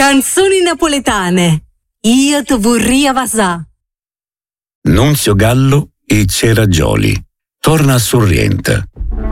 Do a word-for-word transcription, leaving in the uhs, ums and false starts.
Canzoni napoletane. Io ti vorrei vasà. Nunzio Gallo e Cera Gioli. Torna a Sorrento.